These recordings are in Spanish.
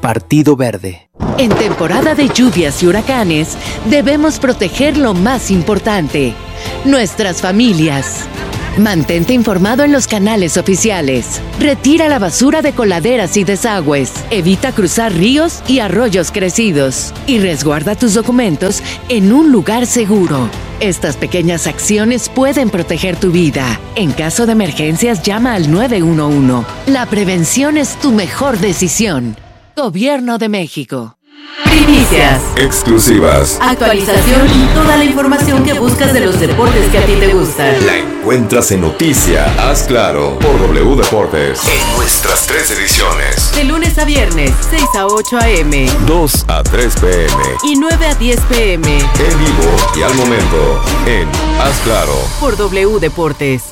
Partido Verde. En temporada de lluvias y huracanes, debemos proteger lo más importante, nuestras familias. Mantente informado en los canales oficiales. Retira la basura de coladeras y desagües. Evita cruzar ríos y arroyos crecidos. Y resguarda tus documentos en un lugar seguro. Estas pequeñas acciones pueden proteger tu vida. En caso de emergencias, llama al 911. La prevención es tu mejor decisión. Gobierno de México. Primicias, exclusivas, actualización y toda la información que buscas de los deportes que a ti te gustan. La encuentras en Noticia Haz Claro por W Deportes. En nuestras 3 ediciones. De lunes a viernes, 6 a 8 a.m. 2 a 3 p.m. Y 9 a 10 p.m. En vivo y al momento en Haz Claro por W Deportes.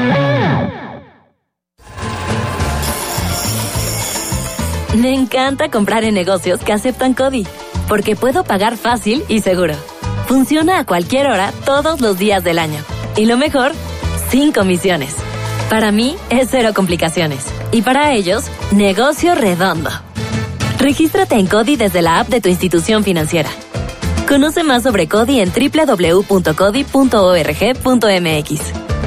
Me encanta comprar en negocios que aceptan CODI, porque puedo pagar fácil y seguro. Funciona a cualquier hora, todos los días del año. Y lo mejor, sin comisiones. Para mí, es cero complicaciones. Y para ellos, negocio redondo. Regístrate en CODI desde la app de tu institución financiera. Conoce más sobre CODI en www.codi.org.mx.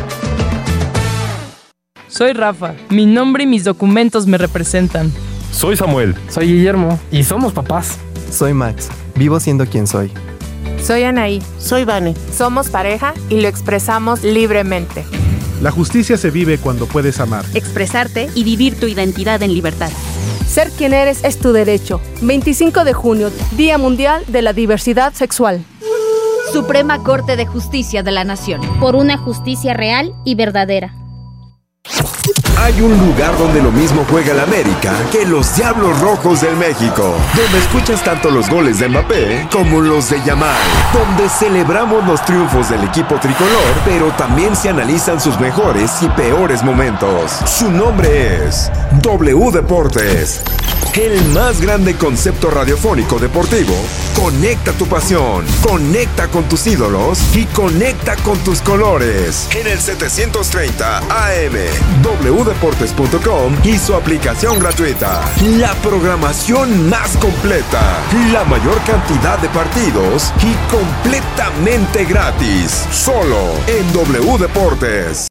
Soy Rafa. Mi nombre y mis documentos me representan. Soy Samuel. Soy Guillermo. Y somos papás. Soy Max. Vivo siendo quien soy. Soy Anaí. Soy Vane. Somos pareja y lo expresamos libremente. La justicia se vive cuando puedes amar, expresarte y vivir tu identidad en libertad. Ser quien eres es tu derecho. 25 de junio, Día Mundial de la Diversidad Sexual. Suprema Corte de Justicia de la Nación. Por una justicia real y verdadera. Hay un lugar donde lo mismo juega el América que los Diablos Rojos del México, donde escuchas tanto los goles de Mbappé como los de Yamal, donde celebramos los triunfos del equipo tricolor, pero también se analizan sus mejores y peores momentos. Su nombre es W Deportes. El más grande concepto radiofónico deportivo. Conecta tu pasión, conecta con tus ídolos y conecta con tus colores. En el 730 AM, wdeportes.com y su aplicación gratuita. La programación más completa, la mayor cantidad de partidos y completamente gratis. Solo en W Deportes.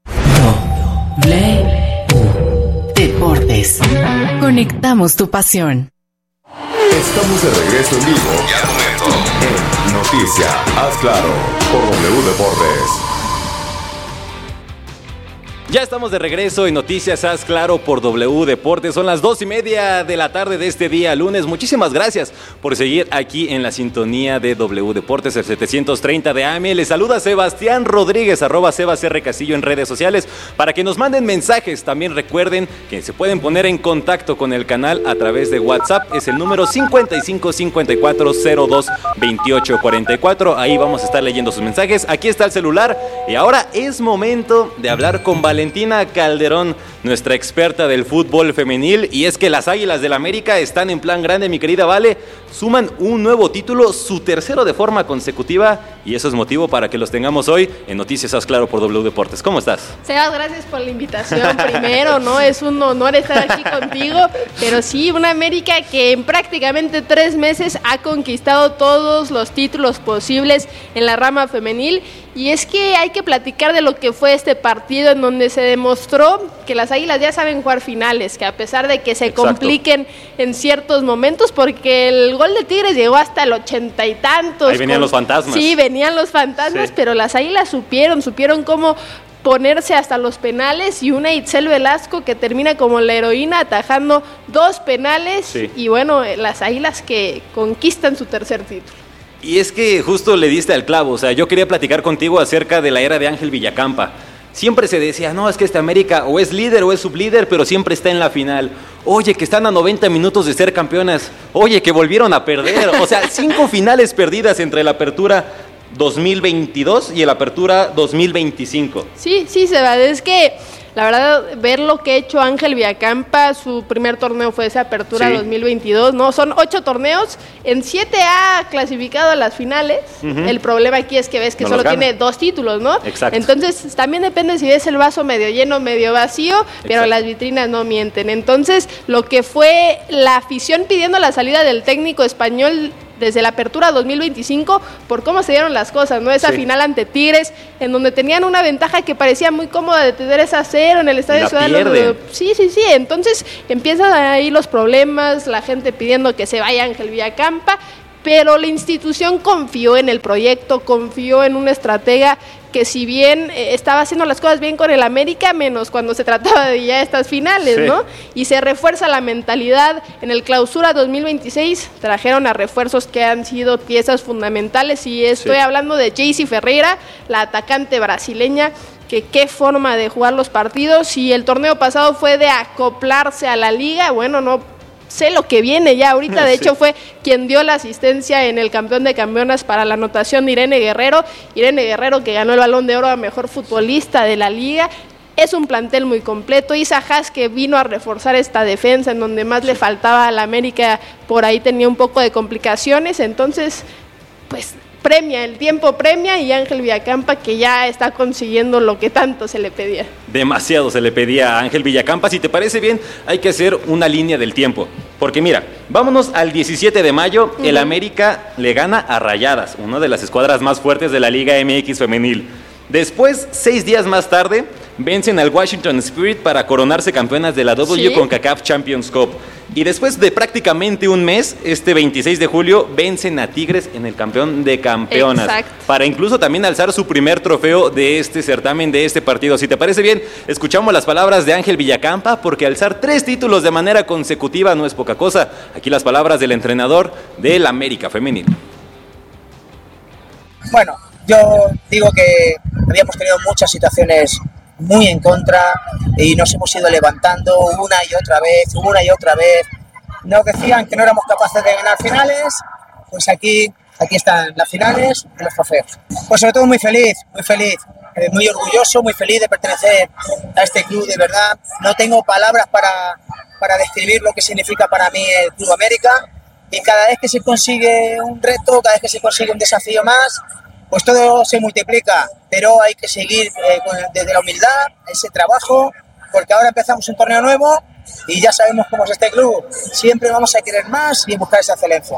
Deportes. Conectamos tu pasión. Estamos de regreso en vivo y al momento en Noticia Haz Claro por W Deportes. Ya estamos de regreso en Noticias Haz Claro por W Deportes. Son las 2:30 de la tarde de este día lunes. Muchísimas gracias por seguir aquí en la sintonía de W Deportes, el 730 de AM. Les saluda Sebastián Rodríguez, @SebasRCastillo en redes sociales, para que nos manden mensajes. También recuerden que se pueden poner en contacto con el canal a través de WhatsApp. Es el número 5554022844. Ahí vamos a estar leyendo sus mensajes. Aquí está el celular. Y ahora es momento de hablar con Valentina Calderón, nuestra experta del fútbol femenil. Y es que las Águilas del América están en plan grande, mi querida Vale. Suman un nuevo título, su tercero de forma consecutiva, y eso es motivo para que los tengamos hoy en Noticias Haz Claro por W Deportes. ¿Cómo estás? Sebas, gracias por la invitación primero, ¿no? Es un honor estar aquí contigo, pero sí, una América que en prácticamente 3 meses ha conquistado todos los títulos posibles en la rama femenil. Y es que hay que platicar de lo que fue este partido, en donde se demostró que las Águilas ya saben jugar finales, que a pesar de que se compliquen en ciertos momentos, porque el gol de Tigres llegó hasta el 80 y tantos. Ahí venían los fantasmas. Sí, venían los fantasmas, sí. Pero las Águilas supieron cómo ponerse hasta los penales, y una Itzel Velasco que termina como la heroína atajando 2 penales, sí. Y bueno, las Águilas que conquistan su tercer título. Y es que justo le diste al clavo, o sea, yo quería platicar contigo acerca de la era de Ángel Villacampa. Siempre se decía, no, es que América o es líder o es sublíder, pero siempre está en la final. Oye, que están a 90 minutos de ser campeonas. Oye, que volvieron a perder. O sea, 5 finales perdidas entre la apertura 2022 y el apertura 2025. Sí, Seba, es que La verdad, ver lo que ha hecho Ángel Villacampa, su primer torneo fue esa Apertura 2022, ¿no? Son 8 torneos, en 7 ha clasificado a las finales. El problema aquí es que ves que solo tiene 2 títulos, ¿no? Exacto. Entonces, también depende si ves el vaso medio lleno, medio vacío, pero las vitrinas no mienten. Entonces, lo que fue la afición pidiendo la salida del técnico español desde la Apertura 2025, por cómo se dieron las cosas, ¿no? Esa final ante Tigres, en donde tenían una ventaja que parecía muy cómoda de tener esa 0 en el Estadio Ciudadano. Sí, entonces empiezan ahí los problemas, la gente pidiendo que se vaya Ángel Villacampa, pero la institución confió en el proyecto, confió en una estratega que si bien estaba haciendo las cosas bien con el América, menos cuando se trataba de ya estas finales, ¿no? Y se refuerza la mentalidad. En el Clausura 2026 trajeron a refuerzos que han sido piezas fundamentales, y estoy hablando de Jaycee Ferreira, la atacante brasileña, que qué forma de jugar los partidos. Y el torneo pasado fue de acoplarse a la liga, bueno, no sé lo que viene ya ahorita, de hecho fue quien dio la asistencia en el campeón de campeonas para la anotación de Irene Guerrero que ganó el Balón de Oro a mejor futbolista de la liga. Es un plantel muy completo. Isa Haas, que vino a reforzar esta defensa en donde más le faltaba a la América, por ahí tenía un poco de complicaciones, entonces pues el tiempo premia, y Ángel Villacampa, que ya está consiguiendo lo que tanto se le pedía. Demasiado se le pedía a Ángel Villacampa. Si te parece bien, hay que hacer una línea del tiempo, porque mira, vámonos al 17 de mayo, el América le gana a Rayadas, una de las escuadras más fuertes de la Liga MX femenil. Después, 6 días más tarde, vencen al Washington Spirit para coronarse campeonas de la CONCACAF Champions Cup. Y después de prácticamente un mes, este 26 de julio, vencen a Tigres en el campeón de campeonas. Exacto. Para incluso también alzar su primer trofeo de este certamen, de este partido. Si te parece bien, escuchamos las palabras de Ángel Villacampa, porque alzar 3 títulos de manera consecutiva no es poca cosa. Aquí las palabras del entrenador del América Femenil. Bueno, yo digo que habíamos tenido muchas situaciones muy en contra y nos hemos ido levantando una y otra vez. Nos decían que no éramos capaces de ganar finales, pues aquí están las finales y los trofeos. Pues sobre todo muy feliz, muy orgulloso, muy feliz de pertenecer a este club, de verdad. No tengo palabras para describir lo que significa para mí el Club América, y cada vez que se consigue un reto, cada vez que se consigue un desafío más, pues todo se multiplica, pero hay que seguir desde la humildad, ese trabajo, porque ahora empezamos un torneo nuevo y ya sabemos cómo es este club. Siempre vamos a querer más y buscar esa excelencia.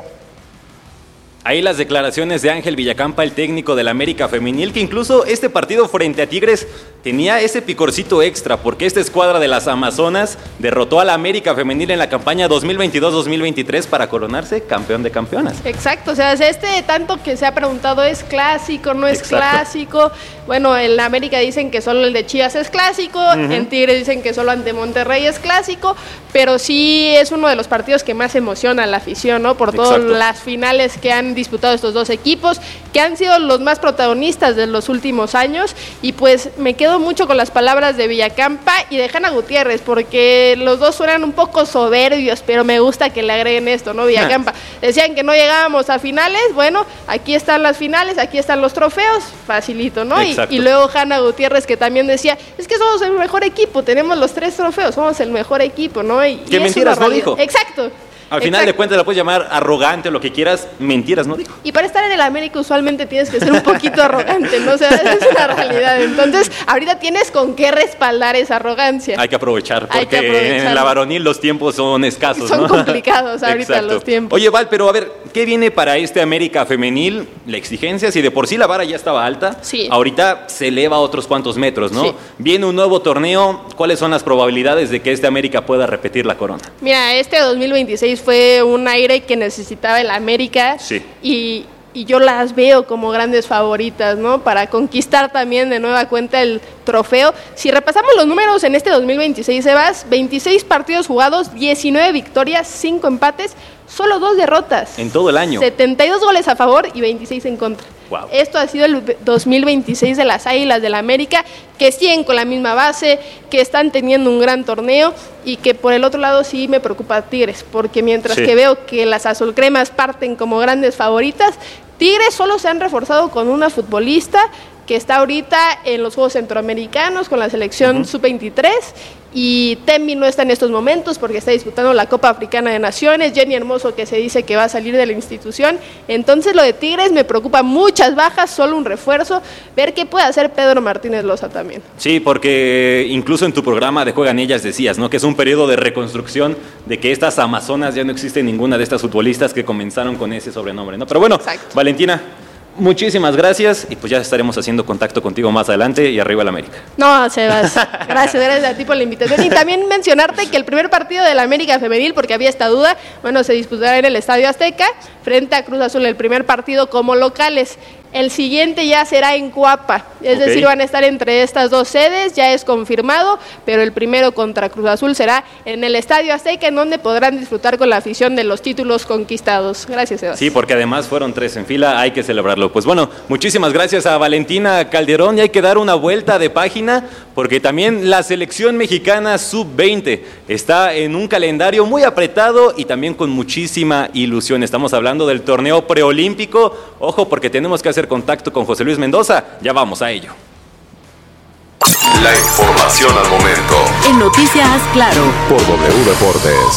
Ahí las declaraciones de Ángel Villacampa, el técnico del América Femenil, que incluso este partido frente a Tigres tenía ese picorcito extra, porque esta escuadra de las Amazonas derrotó a la América Femenil en la campaña 2022-2023 para coronarse campeón de campeonas. Exacto, o sea, tanto que se ha preguntado, ¿es clásico, no es clásico? Bueno, en la América dicen que solo el de Chivas es clásico, en Tigres dicen que solo ante Monterrey es clásico, pero sí es uno de los partidos que más emociona a la afición, ¿no? Por todas las finales que han disputado estos dos equipos, que han sido los más protagonistas de los últimos años. Y pues me quedo mucho con las palabras de Villacampa y de Hanna Gutiérrez, porque los dos suenan un poco soberbios, pero me gusta que le agreguen esto, ¿no? Villacampa, decían que no llegábamos a finales, bueno, aquí están las finales, aquí están los trofeos, facilito, ¿no? Y luego Hanna Gutiérrez, que también decía, es que somos el mejor equipo, tenemos los 3 trofeos, somos el mejor equipo, ¿no? ¿Qué mentiras no dijo? Exacto. Al final de cuentas la puedes llamar arrogante o lo que quieras, mentiras no dijo. Y para estar en el América usualmente tienes que ser un poquito arrogante, ¿no? O sea, esa es una realidad. Entonces, ahorita tienes con qué respaldar esa arrogancia. Hay que aprovechar, porque en la varonil los tiempos son escasos, son complicados ahorita los tiempos. Oye, Val, pero a ver, ¿qué viene para este América Femenil? La exigencia, si de por sí la vara ya estaba alta, ahorita se eleva a otros cuantos metros, ¿no? Sí. Viene un nuevo torneo, ¿cuáles son las probabilidades de que este América pueda repetir la corona? Mira, este 2026 fue un aire que necesitaba el América y yo las veo como grandes favoritas, ¿no? Para conquistar también de nueva cuenta el trofeo. Si repasamos los números en este 2026, Sebas, 26 partidos jugados, 19 victorias, 5 empates, solo 2 derrotas. En todo el año. 72 goles a favor y 26 en contra. Wow. Esto ha sido el 2026 de las Águilas del América, que siguen con la misma base, que están teniendo un gran torneo, y que por el otro lado sí me preocupa Tigres, porque mientras que veo que las azulcremas parten como grandes favoritas, Tigres solo se han reforzado con una futbolista que está ahorita en los Juegos Centroamericanos con la selección sub-23, y Temi no está en estos momentos porque está disputando la Copa Africana de Naciones. Jenny Hermoso, que se dice que va a salir de la institución. Entonces lo de Tigres me preocupa, muchas bajas, solo un refuerzo, ver qué puede hacer Pedro Martínez Loza también. Sí, porque incluso en tu programa de Juegan Ellas decías, ¿no?, que es un periodo de reconstrucción, de que estas amazonas ya no existe ninguna de estas futbolistas que comenzaron con ese sobrenombre, ¿no? Pero bueno, exacto. Valentina, muchísimas gracias y pues ya estaremos haciendo contacto contigo más adelante y arriba el América. No, Sebas, gracias a ti por la invitación y también mencionarte que el primer partido del América femenil, porque había esta duda, bueno, se disputará en el Estadio Azteca frente a Cruz Azul, el primer partido como locales. El siguiente ya será en Coapa, es decir, van a estar entre estas dos sedes, ya es confirmado, pero el primero contra Cruz Azul será en el Estadio Azteca, en donde podrán disfrutar con la afición de los títulos conquistados. Gracias, Sebas. Sí, porque además fueron 3 en fila, hay que celebrarlo. Pues bueno, muchísimas gracias a Valentina Calderón y hay que dar una vuelta de página, porque también la selección mexicana sub-20 está en un calendario muy apretado y también con muchísima ilusión. Estamos hablando del torneo preolímpico. Ojo, porque tenemos que hacer contacto con José Luis Mendoza. Ya vamos a ello. La información al momento. En Noticias Claro. Por W Deportes.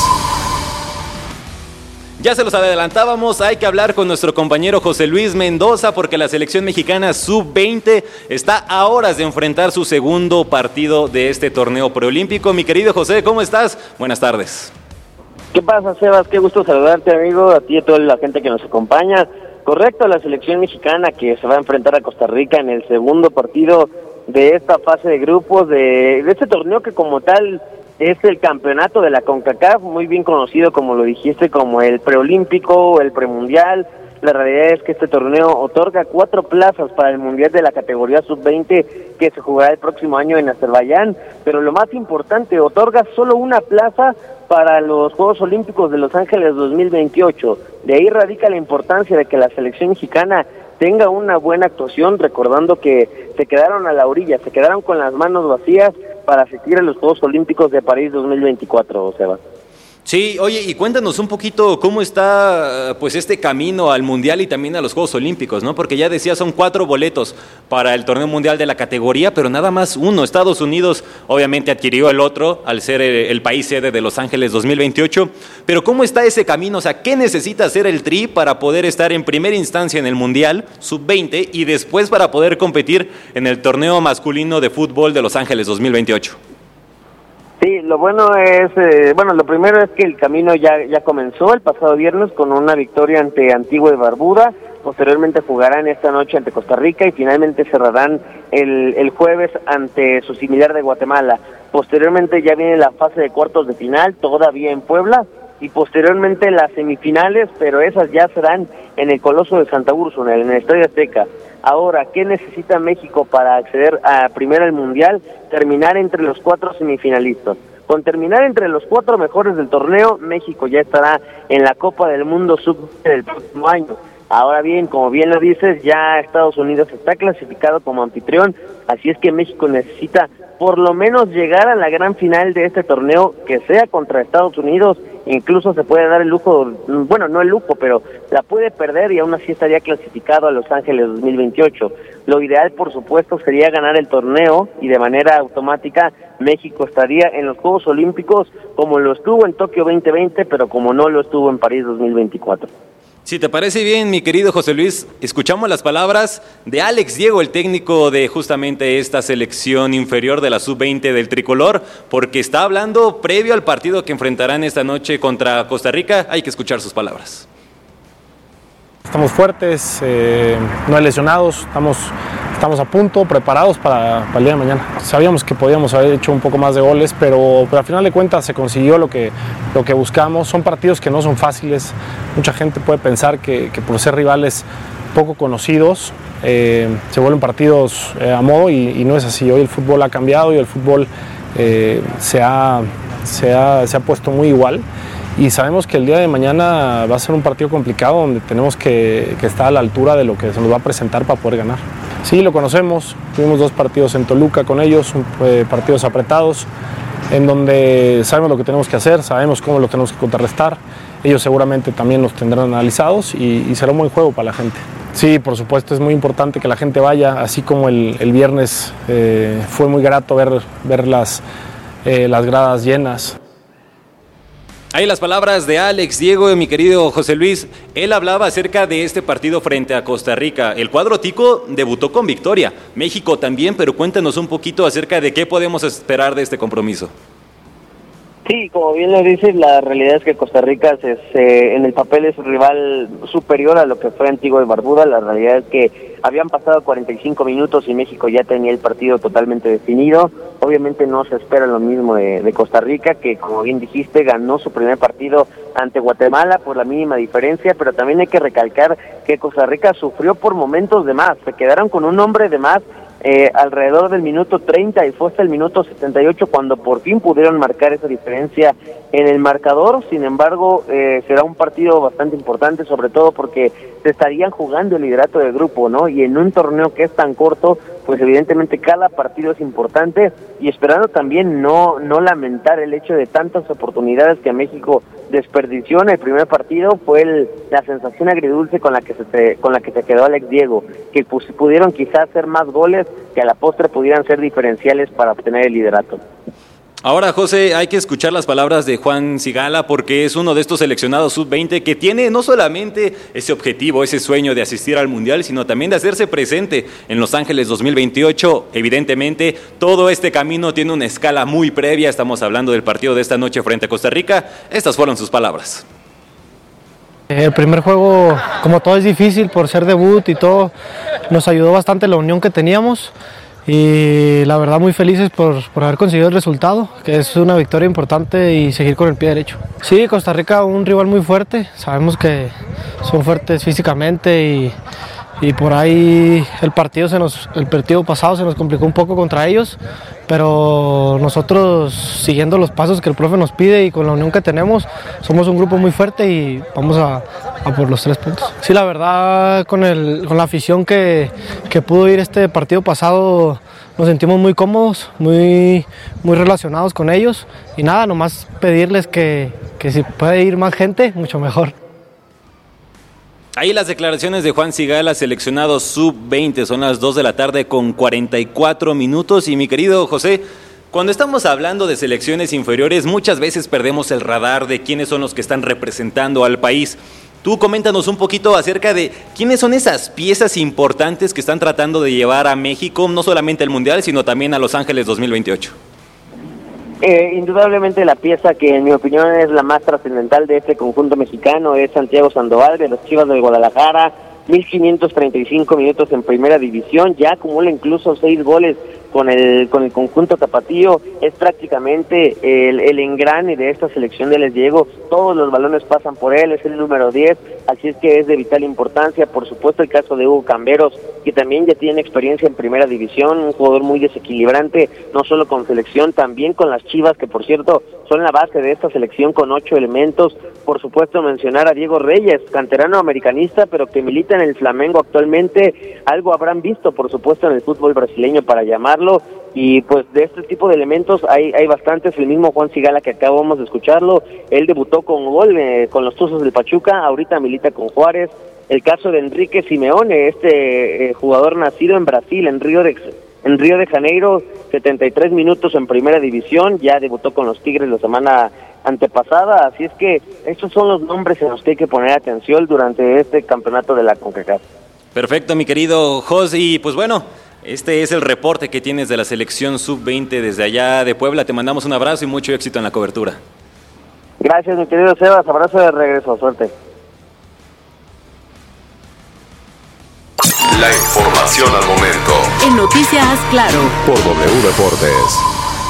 Ya se los adelantábamos, hay que hablar con nuestro compañero José Luis Mendoza porque la selección mexicana sub-20 está a horas de enfrentar su segundo partido de este torneo preolímpico. Mi querido José, ¿cómo estás? Buenas tardes. ¿Qué pasa, Sebas? Qué gusto saludarte, amigo, a ti y a toda la gente que nos acompaña. Correcto, la selección mexicana que se va a enfrentar a Costa Rica en el segundo partido de esta fase de grupos de este torneo que como tal es el campeonato de la CONCACAF, muy bien conocido, como lo dijiste, como el preolímpico, el premundial. La realidad es que este torneo otorga 4 plazas para el mundial de la categoría sub-20 que se jugará el próximo año en Azerbaiyán, pero lo más importante, otorga solo una plaza para los Juegos Olímpicos de Los Ángeles 2028. De ahí radica la importancia de que la selección mexicana tenga una buena actuación, recordando que se quedaron a la orilla, se quedaron con las manos vacías para asistir a los Juegos Olímpicos de París 2024, Sebas. Sí, oye, y cuéntanos un poquito cómo está pues este camino al Mundial y también a los Juegos Olímpicos, ¿no? Porque ya decía, son 4 boletos para el torneo mundial de la categoría, pero nada más uno. Estados Unidos obviamente adquirió el otro al ser el país sede de Los Ángeles 2028, pero ¿cómo está ese camino? O sea, ¿qué necesita hacer el Tri para poder estar en primera instancia en el Mundial sub-20 y después para poder competir en el torneo masculino de fútbol de Los Ángeles 2028? Sí, lo bueno es, lo primero es que el camino ya comenzó el pasado viernes con una victoria ante Antigua y Barbuda. Posteriormente jugarán esta noche ante Costa Rica y finalmente cerrarán el jueves ante su similar de Guatemala. Posteriormente ya viene la fase de cuartos de final, todavía en Puebla, y posteriormente las semifinales, pero esas ya serán en el Coloso de Santa Úrsula, en el Estadio Azteca. Ahora, ¿qué necesita México para acceder a primero al Mundial? Terminar entre los 4 semifinalistas. Con terminar entre los 4 mejores del torneo, México ya estará en la Copa del Mundo sub-20 del próximo año. Ahora bien, como bien lo dices, ya Estados Unidos está clasificado como anfitrión, así es que México necesita por lo menos llegar a la gran final de este torneo, que sea contra Estados Unidos. Incluso se puede dar el lujo, bueno, no el lujo, pero la puede perder y aún así estaría clasificado a Los Ángeles 2028. Lo ideal, por supuesto, sería ganar el torneo y de manera automática México estaría en los Juegos Olímpicos como lo estuvo en Tokio 2020, pero como no lo estuvo en París 2024. Si te parece bien, mi querido José Luis, escuchamos las palabras de Alex Diego, el técnico de justamente esta selección inferior de la sub-20 del tricolor, porque está hablando previo al partido que enfrentarán esta noche contra Costa Rica. Hay que escuchar sus palabras. Estamos fuertes, no hay lesionados, estamos a punto, preparados para el día de mañana. Sabíamos que podíamos haber hecho un poco más de goles, pero al final de cuentas se consiguió lo que buscamos. Son partidos que no son fáciles. Mucha gente puede pensar que por ser rivales poco conocidos se vuelven partidos a modo y no es así. Hoy el fútbol ha cambiado y el fútbol se ha puesto muy igual. Y sabemos que el día de mañana va a ser un partido complicado donde tenemos que estar a la altura de lo que se nos va a presentar para poder ganar. Sí, lo conocemos, tuvimos 2 partidos en Toluca con ellos, partidos apretados, en donde sabemos lo que tenemos que hacer, sabemos cómo lo tenemos que contrarrestar. Ellos seguramente también nos tendrán analizados y será un buen juego para la gente. Sí, por supuesto, es muy importante que la gente vaya, así como el viernes fue muy grato ver las gradas llenas. Ahí las palabras de Alex, Diego, mi querido José Luis. Él hablaba acerca de este partido frente a Costa Rica. El cuadro tico debutó con victoria, México también, pero cuéntanos un poquito acerca de qué podemos esperar de este compromiso. Sí, como bien lo dices, la realidad es que Costa Rica en el papel es un rival superior a lo que fue Antigua y Barbuda. La realidad es que habían pasado 45 minutos y México ya tenía el partido totalmente definido. Obviamente no se espera lo mismo de Costa Rica, que como bien dijiste, ganó su primer partido ante Guatemala por la mínima diferencia, pero también hay que recalcar que Costa Rica sufrió por momentos de más. Se quedaron con un hombre de más alrededor del minuto 30 y fue hasta el minuto 78 cuando por fin pudieron marcar esa diferencia en el marcador. Sin embargo, será un partido bastante importante, sobre todo porque se estarían jugando el liderato del grupo, ¿no? Y en un torneo que es tan corto, pues evidentemente cada partido es importante, y esperando también no lamentar el hecho de tantas oportunidades que México desperdició en el primer partido. Fue la sensación agridulce con la que se quedó Alex Diego, que pudieron quizás hacer más goles que a la postre pudieran ser diferenciales para obtener el liderato. Ahora, José, hay que escuchar las palabras de Juan Sigala, porque es uno de estos seleccionados sub-20 que tiene no solamente ese objetivo, ese sueño de asistir al Mundial, sino también de hacerse presente en Los Ángeles 2028. Evidentemente, todo este camino tiene una escala muy previa. Estamos hablando del partido de esta noche frente a Costa Rica. Estas fueron sus palabras. El primer juego, como todo, es difícil por ser debut y todo. Nos ayudó bastante la unión que teníamos. Y la verdad muy felices por haber conseguido el resultado, que es una victoria importante, y seguir con el pie derecho. Sí, Costa Rica, un rival muy fuerte, sabemos que son fuertes físicamente y por ahí el partido pasado se nos complicó un poco contra ellos, pero nosotros, siguiendo los pasos que el profe nos pide y con la unión que tenemos, somos un grupo muy fuerte y vamos a por los 3 puntos. Sí, la verdad, con la afición que pudo ir este partido pasado, nos sentimos muy cómodos, muy relacionados con ellos, y nada, nomás pedirles que si puede ir más gente, mucho mejor. Ahí las declaraciones de Juan Sigala, seleccionado sub-20, son las 2 de la tarde con 44 minutos. Y mi querido José, cuando estamos hablando de selecciones inferiores, muchas veces perdemos el radar de quiénes son los que están representando al país. Tú coméntanos un poquito acerca de quiénes son esas piezas importantes que están tratando de llevar a México, no solamente al Mundial, sino también a Los Ángeles 2028. Indudablemente la pieza que en mi opinión es la más trascendental de este conjunto mexicano es Santiago Sandoval, de las Chivas del Guadalajara. 1,535 minutos en primera división, ya acumula incluso 6 goles con el conjunto tapatío. Es prácticamente el engrane de esta selección de Les Diego. Todos los balones pasan por él, es el número 10, así es que es de vital importancia. Por supuesto, el caso de Hugo Camberos, que también ya tiene experiencia en primera división, un jugador muy desequilibrante, no solo con selección, también con las Chivas, que por cierto son la base de esta selección con 8 elementos. Por supuesto, mencionar a Diego Reyes, canterano americanista, pero que milita en el Flamengo actualmente. Algo habrán visto, por supuesto, en el fútbol brasileño para llamarlo, y pues de este tipo de elementos hay bastantes. El mismo Juan Sigala, que acabamos de escucharlo, él debutó con gol con los Tuzos del Pachuca, ahorita milita con Juárez. El caso de Enrique Simeone, jugador nacido en Brasil, en Río de Janeiro, 73 minutos en primera división, ya debutó con los Tigres la semana antepasada, así es que estos son los nombres en los que hay que poner atención durante este campeonato de la CONCACAF. Perfecto, mi querido José, y pues bueno, este es el reporte que tienes de la selección sub-20 desde allá de Puebla. Te mandamos un abrazo y mucho éxito en la cobertura. Gracias, mi querido Sebas, abrazo de regreso, suerte. La información al momento. En Noticias Claro. Por W Deportes.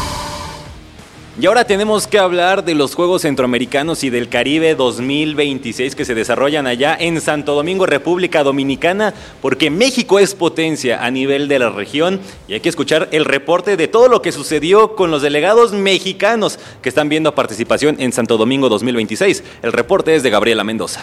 Y ahora tenemos que hablar de los Juegos Centroamericanos y del Caribe 2026 que se desarrollan allá en Santo Domingo, República Dominicana, porque México es potencia a nivel de la región, y hay que escuchar el reporte de todo lo que sucedió con los delegados mexicanos que están viendo participación en Santo Domingo 2026. El reporte es de Gabriela Mendoza.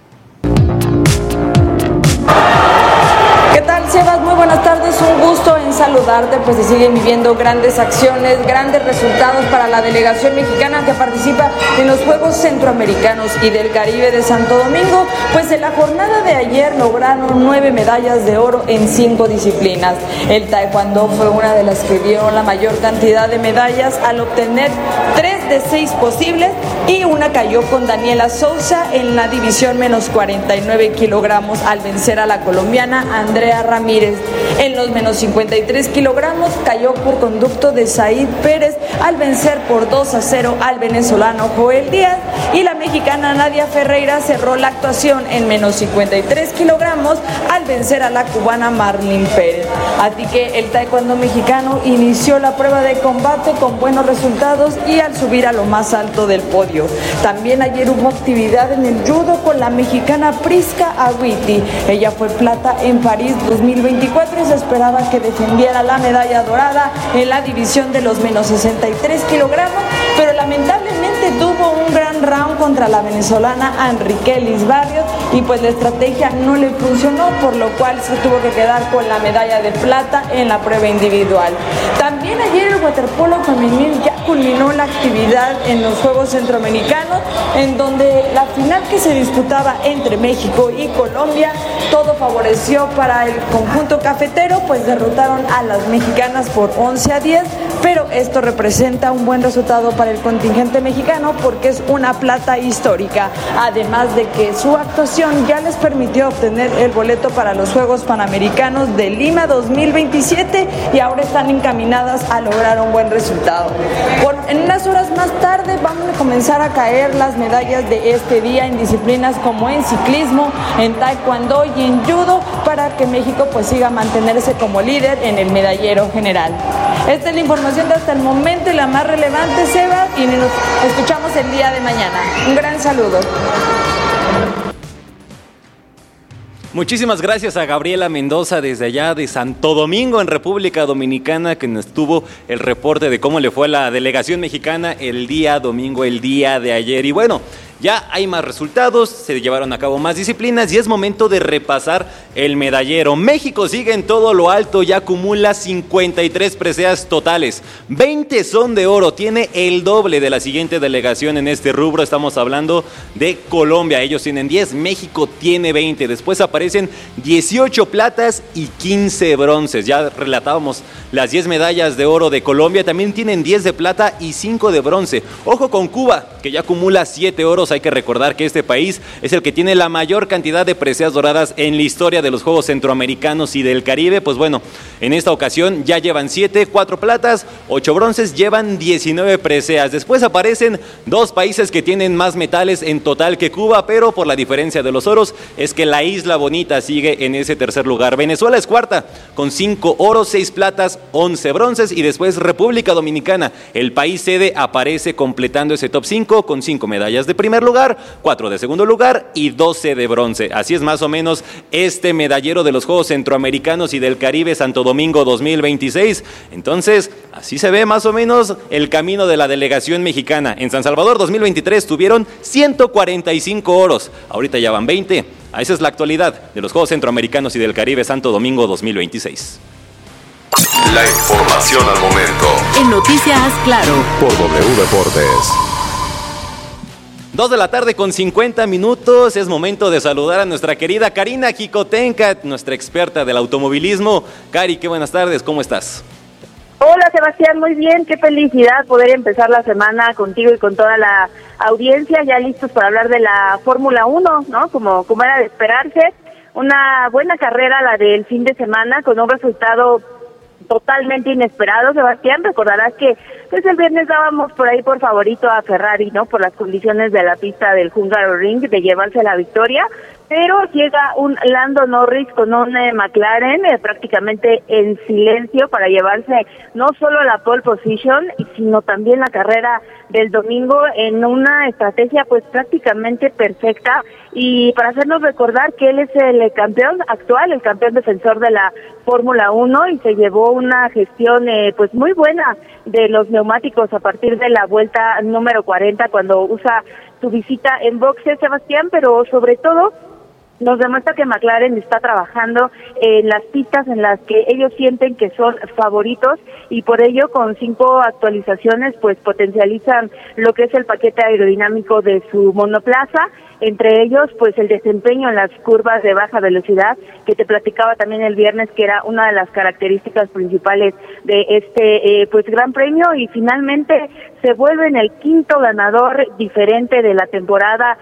¿Qué tal, Sebas? Muy buenas tardes, un gusto en saludarte, pues se siguen viviendo grandes acciones, grandes resultados para la delegación mexicana que participa en los Juegos Centroamericanos y del Caribe de Santo Domingo. Pues en la jornada de ayer lograron 9 medallas de oro en 5 disciplinas. El taekwondo fue una de las que dio la mayor cantidad de medallas al obtener 3 de 6 posibles, y una cayó con Daniela Souza en la división menos 49 kilogramos al vencer a la colombiana Andrea Ramírez. En los menos 53 kilogramos cayó por conducto de Said Pérez al vencer por 2-0 al venezolano Joel Díaz, y la mexicana Nadia Ferreira cerró la actuación en menos 53 kilogramos al vencer a la cubana Marlene Pérez. Así que el taekwondo mexicano inició la prueba de combate con buenos resultados y al subir a lo más alto del podio. También ayer hubo actividad en el judo con la mexicana Prisca Agüiti. Ella fue plata en París 2024 y se esperaba que defendiera la medalla dorada en la división de los menos 63 kilogramos, pero lamentablemente tuvo un gran round contra la venezolana Enriquelis Barrios y pues la estrategia no le funcionó, por lo cual se tuvo que quedar con la medalla de plata en la prueba individual. También ayer el waterpolo femenil ya culminó la actividad en los Juegos Centroamericanos, en donde la final que se disputaba entre México y Colombia, todo favoreció para el conjunto cafetero, pues derrotaron a las mexicanas por 11-10, pero esto representa un buen resultado para el contingente mexicano porque es una plata histórica, además de que su actuación ya les permitió obtener el boleto para los Juegos Panamericanos de Lima 2027 y ahora están encaminadas a lograr un buen resultado. En unas horas más tarde vamos a comenzar a caer las medallas de este día en disciplinas como en ciclismo, en taekwondo y en judo, para que México pues siga a mantenerse como líder en el medallero general. Esta es la información de hasta el momento y la más relevante, Seba, y nos escuchamos el día de mañana. Un gran saludo. Muchísimas gracias a Gabriela Mendoza desde allá de Santo Domingo en República Dominicana, que nos tuvo el reporte de cómo le fue a la delegación mexicana el día domingo, el día de ayer. Y bueno, ya hay más resultados, se llevaron a cabo más disciplinas y es momento de repasar el medallero. México sigue en todo lo alto y acumula 53 preseas totales. 20 son de oro, tiene el doble de la siguiente delegación en este rubro. Estamos hablando de Colombia, ellos tienen 10, México tiene 20. Después aparecen 18 platas y 15 bronces. Ya relatábamos las 10 medallas de oro de Colombia, también tienen 10 de plata y 5 de bronce. Ojo con Cuba, que ya acumula 7 oros. Hay que recordar que este país es el que tiene la mayor cantidad de preseas doradas en la historia de los Juegos Centroamericanos y del Caribe. Pues bueno, en esta ocasión ya llevan 7, 4 platas, 8 bronces, llevan 19 preseas. Después aparecen 2 países que tienen más metales en total que Cuba, pero por la diferencia de los oros es que la Isla Bonita sigue en ese tercer lugar. Venezuela es cuarta con 5 oros, 6 platas, 11 bronces, y después República Dominicana, el país sede, aparece completando ese top 5 con 5 medallas de primer lugar, 4 de segundo lugar y 12 de bronce. Así es más o menos este medallero de los Juegos Centroamericanos y del Caribe Santo Domingo 2026. Entonces, así se ve más o menos el camino de la delegación mexicana. En San Salvador 2023 tuvieron 145 oros, ahorita ya van 20. Esa es la actualidad de los Juegos Centroamericanos y del Caribe Santo Domingo 2026. La información al momento. En Noticias Claro. Por W Deportes. 2 de la tarde con 50 minutos, es momento de saludar a nuestra querida Karina Jicotenca, nuestra experta del automovilismo. Cari, qué buenas tardes, ¿cómo estás? Hola Sebastián, muy bien, qué felicidad poder empezar la semana contigo y con toda la audiencia, ya listos para hablar de la Fórmula 1, ¿no? Como era de esperarse, una buena carrera la del fin de semana con un resultado totalmente inesperado. Sebastián, recordarás que pues el viernes dábamos por ahí por favorito a Ferrari, ¿no? Por las condiciones de la pista del Hungaroring de llevarse la victoria, pero llega un Lando Norris con un McLaren prácticamente en silencio para llevarse no solo la pole position, sino también la carrera del domingo en una estrategia pues prácticamente perfecta, y para hacernos recordar que él es el campeón actual, el campeón defensor de la Fórmula 1, y se llevó una gestión pues muy buena de los neumáticos a partir de la vuelta número 40 cuando usa su visita en boxes, Sebastián, pero sobre todo nos demuestra que McLaren está trabajando en las pistas en las que ellos sienten que son favoritos y por ello con 5 actualizaciones pues potencializan lo que es el paquete aerodinámico de su monoplaza, entre ellos pues el desempeño en las curvas de baja velocidad que te platicaba también el viernes que era una de las características principales de este pues Gran Premio y finalmente se vuelve en el 5º ganador diferente de la temporada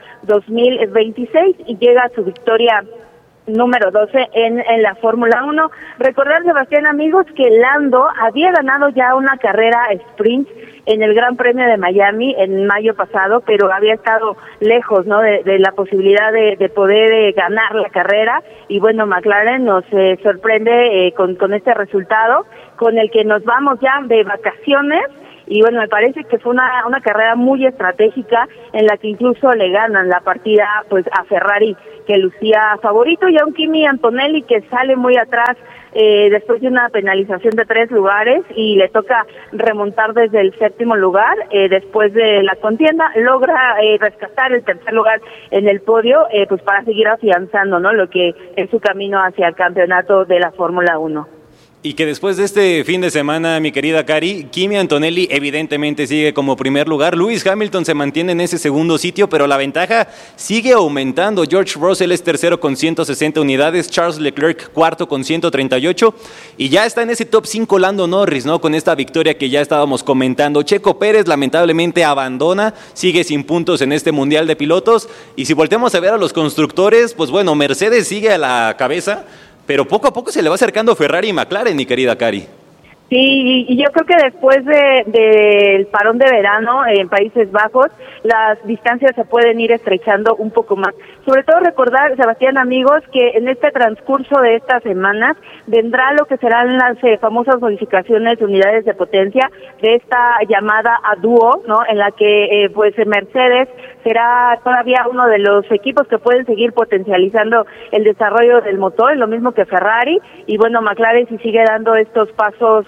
2026 y llega a su victoria número 12 en la Fórmula 1. Recordar, Sebastián, amigos, que Lando había ganado ya una carrera sprint en el Gran Premio de Miami en mayo pasado, pero había estado lejos, ¿no?, de la posibilidad de poder ganar la carrera y bueno, McLaren nos sorprende con este resultado con el que nos vamos ya de vacaciones. Y bueno, me parece que fue una carrera muy estratégica en la que incluso le ganan la partida pues a Ferrari, que lucía favorito, y a un Kimi Antonelli que sale muy atrás después de una penalización de 3 lugares y le toca remontar desde el 7º lugar. Después de la contienda logra rescatar el 3er lugar en el podio pues para seguir afianzando, ¿no?, lo que es su camino hacia el campeonato de la Fórmula 1. Y que después de este fin de semana, mi querida Cari, Kimi Antonelli evidentemente sigue como primer lugar. Lewis Hamilton se mantiene en ese segundo sitio, pero la ventaja sigue aumentando. George Russell es tercero con 160 unidades, Charles Leclerc cuarto con 138 y ya está en ese top 5 Lando Norris, ¿no?, con esta victoria que ya estábamos comentando. Checo Pérez lamentablemente abandona, sigue sin puntos en este Mundial de Pilotos y si volteamos a ver a los constructores, pues bueno, Mercedes sigue a la cabeza, pero poco a poco se le va acercando Ferrari y McLaren, mi querida Cari. Sí, y yo creo que después del parón de verano en Países Bajos, las distancias se pueden ir estrechando un poco más. Sobre todo recordar, Sebastián, amigos, que en este transcurso de estas semanas vendrá lo que serán las famosas modificaciones de unidades de potencia de esta llamada a dúo, ¿no?, en la que pues Mercedes será todavía uno de los equipos que pueden seguir potencializando el desarrollo del motor, lo mismo que Ferrari, y bueno, McLaren si sigue dando estos pasos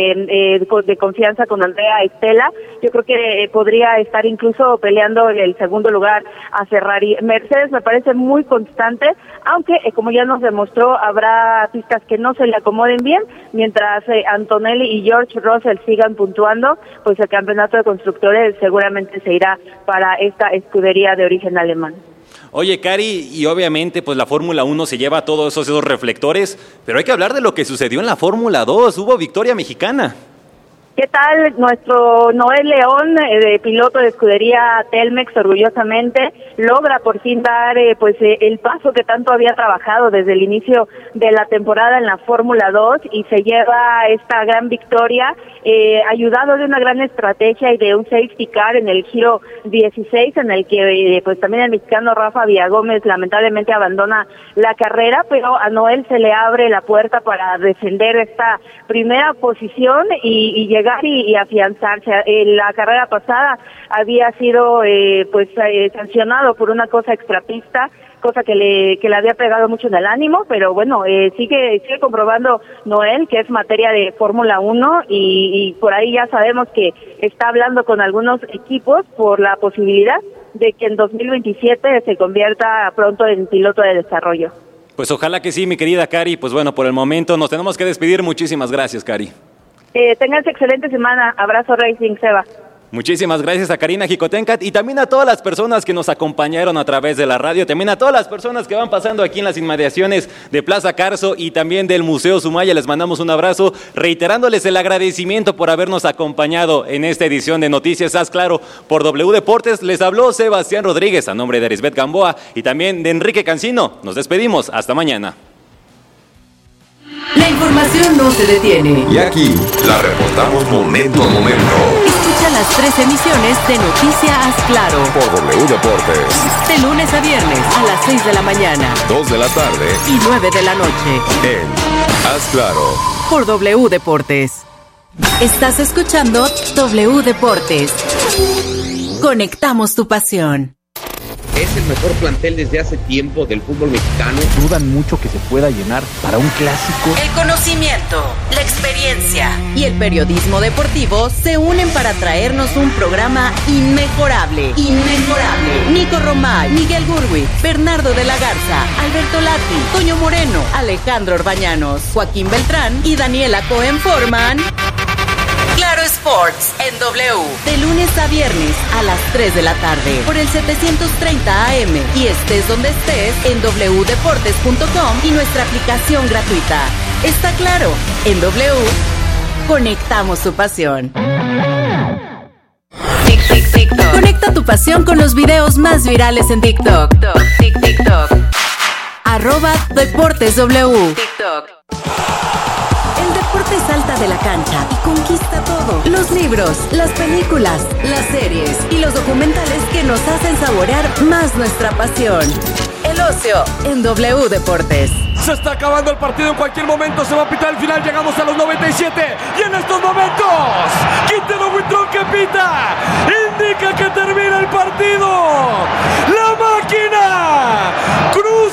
de confianza con Andrea Stella, yo creo que podría estar incluso peleando el segundo lugar a Ferrari. Mercedes me parece muy constante, aunque como ya nos demostró, habrá pistas que no se le acomoden bien, mientras Antonelli y George Russell sigan puntuando, pues el campeonato de constructores seguramente se irá para esta escudería de origen alemán. Oye, Cari, y obviamente pues la Fórmula 1 se lleva todos esos reflectores, pero hay que hablar de lo que sucedió en la Fórmula 2, hubo victoria mexicana. ¿Qué tal nuestro Noel León, de piloto de escudería Telmex, orgullosamente logra por fin dar el paso que tanto había trabajado desde el inicio de la temporada en la Fórmula 2 y se lleva esta gran victoria, ayudado de una gran estrategia y de un safety car en el giro 16, en el que pues también el mexicano Rafa Villagómez lamentablemente abandona la carrera, pero a Noel se le abre la puerta para defender esta primera posición y llegar y afianzarse. La carrera pasada había sido sancionado por una cosa extrapista, cosa que le había pegado mucho en el ánimo, pero bueno, sigue comprobando Noel que es materia de Fórmula 1 y por ahí ya sabemos que está hablando con algunos equipos por la posibilidad de que en 2027 se convierta pronto en piloto de desarrollo. Pues ojalá que sí, mi querida Cari. Pues bueno, por el momento nos tenemos que despedir. Muchísimas gracias, Cari. Tengas excelente semana. Abrazo Racing, Seba. Muchísimas gracias a Karina Jicotencat y también a todas las personas que nos acompañaron a través de la radio, también a todas las personas que van pasando aquí en las inmediaciones de Plaza Carso y también del Museo Sumaya. Les mandamos un abrazo, reiterándoles el agradecimiento por habernos acompañado en esta edición de Noticias Haz Claro por W Deportes. Les habló Sebastián Rodríguez a nombre de Erisbeth Gamboa y también de Enrique Cancino. Nos despedimos, hasta mañana. La información no se detiene. Y aquí la reportamos momento a momento. Escucha las 3 emisiones de Noticias Haz Claro por W Deportes. De lunes a viernes a las 6 de la mañana, 2 de la tarde y 9 de la noche. En Haz Claro por W Deportes. Estás escuchando W Deportes. Conectamos tu pasión. Es el mejor plantel desde hace tiempo del fútbol mexicano. Dudan mucho que se pueda llenar para un clásico. El conocimiento, la experiencia y el periodismo deportivo se unen para traernos un programa inmejorable. Nico Romay, Miguel Gurwi, Bernardo de la Garza, Alberto Lati, Toño Moreno, Alejandro Orbañanos, Joaquín Beltrán y Daniela Cohen forman Claro Sports en W, de lunes a viernes a las 3 de la tarde por el 730 AM y estés donde estés en wdeportes.com y nuestra aplicación gratuita. Está claro, en W conectamos tu pasión. TikTok. Conecta tu pasión con los videos más virales en TikTok. TikTok. @DeportesW. TikTok. El deporte salta de la cancha y conquista todo. Los libros, las películas, las series y los documentales que nos hacen saborear más nuestra pasión. El ocio en W Deportes. Se está acabando el partido, en cualquier momento se va a pitar el final. Llegamos a los 97 y en estos momentos Quintero Huitrón que pita indica que termina el partido. La máquina Cruz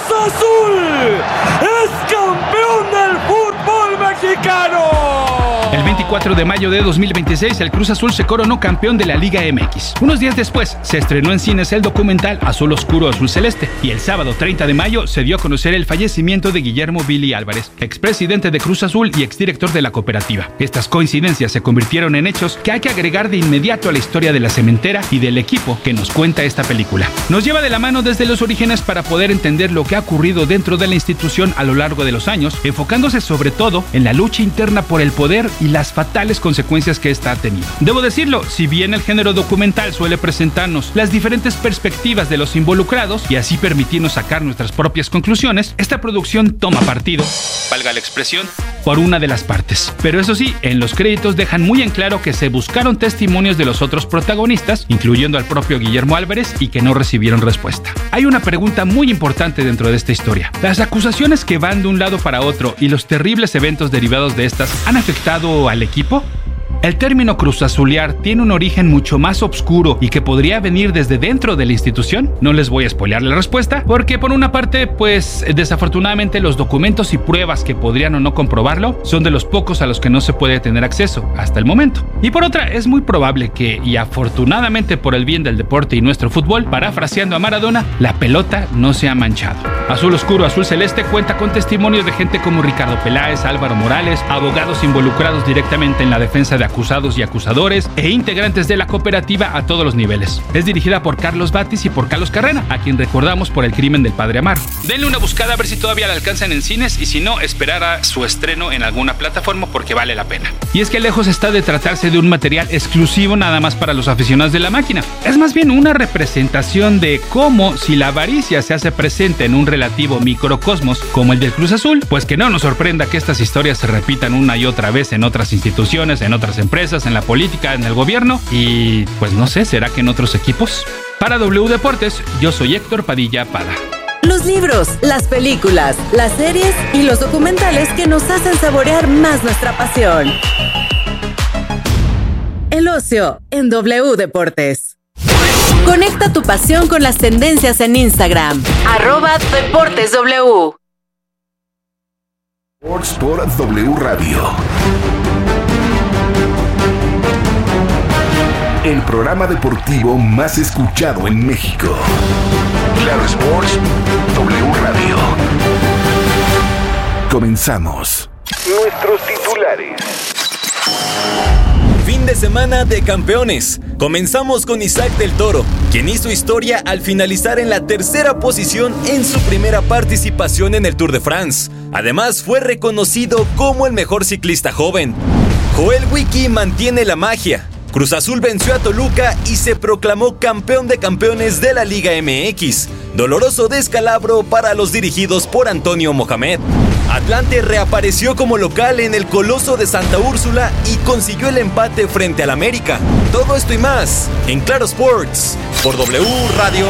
Azul es campeón del fútbol mexicano. El 24 de mayo de 2026, el Cruz Azul se coronó campeón de la Liga MX. Unos días después, se estrenó en cines el documental Azul Oscuro, Azul Celeste. Y el sábado 30 de mayo se dio a conocer el fallecimiento de Guillermo Billy Álvarez, expresidente de Cruz Azul y exdirector de la cooperativa. Estas coincidencias se convirtieron en hechos que hay que agregar de inmediato a la historia de la cementera y del equipo que nos cuenta esta película. Nos lleva de la mano desde los orígenes para poder entender lo que ha ocurrido dentro de la institución a lo largo de los años, enfocándose sobre todo en la lucha interna por el poder y las fatales consecuencias que esta ha tenido. Debo decirlo, si bien el género documental suele presentarnos las diferentes perspectivas de los involucrados y así permitirnos sacar nuestras propias conclusiones, esta producción toma partido, valga la expresión, por una de las partes. Pero eso sí, en los créditos dejan muy en claro que se buscaron testimonios de los otros protagonistas, incluyendo al propio Guillermo Álvarez, y que no recibieron respuesta. Hay una pregunta muy importante dentro de esta historia. ¿Las acusaciones que van de un lado para otro y los terribles eventos derivados de estas han afectado al equipo? El término cruzazulear tiene un origen mucho más oscuro y que podría venir desde dentro de la institución. No les voy a spoilear la respuesta, porque por una parte, pues desafortunadamente los documentos y pruebas que podrían o no comprobarlo son de los pocos a los que no se puede tener acceso hasta el momento. Y por otra, es muy probable que, y afortunadamente por el bien del deporte y nuestro fútbol, parafraseando a Maradona, la pelota no se ha manchado. Azul Oscuro, Azul Celeste cuenta con testimonios de gente como Ricardo Peláez, Álvaro Morales, abogados involucrados directamente en la defensa de acusados y acusadores e integrantes de la cooperativa a todos los niveles. Es dirigida por Carlos Batis y por Carlos Carrera, a quien recordamos por El crimen del padre Amaro. Denle una buscada a ver si todavía la alcanzan en cines y si no, esperar a su estreno en alguna plataforma porque vale la pena. Y es que lejos está de tratarse de un material exclusivo nada más para los aficionados de la máquina. Es más bien una representación de cómo, si la avaricia se hace presente en un relativo microcosmos como el del Cruz Azul, pues que no nos sorprenda que estas historias se repitan una y otra vez en otras instituciones, en otras empresas, en la política, en el gobierno y pues no sé, ¿será que en otros equipos? Para W Deportes, yo soy Héctor Padilla Pada. Los libros, las películas, las series y los documentales que nos hacen saborear más nuestra pasión. El ocio en W Deportes. Conecta tu pasión con las tendencias en Instagram. @DeportesW. Sports por W Radio. El programa deportivo más escuchado en México. Claro Sports, W Radio. Comenzamos. Nuestros titulares. Fin de semana de campeones. Comenzamos con Isaac del Toro, quien hizo historia al finalizar en la tercera posición en su primera participación en el Tour de France. Además, fue reconocido como el mejor ciclista joven. Joel Wiki mantiene la magia. Cruz Azul venció a Toluca y se proclamó campeón de campeones de la Liga MX. Doloroso descalabro para los dirigidos por Antonio Mohamed. Atlante reapareció como local en el Coloso de Santa Úrsula y consiguió el empate frente al América. Todo esto y más en Claro Sports por W Radio.